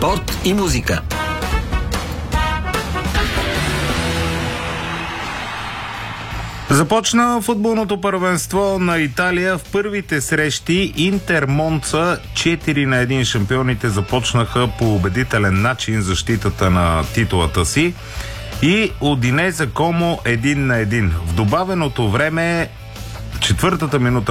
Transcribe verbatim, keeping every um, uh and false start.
спорт и музика. Започна футболното първенство на Италия. В първите срещи Интер Монца четири на едно шампионите започнаха по убедителен начин защитата на титулата си и Удинезе Комо едно на едно. В добавеното време, четвъртата минута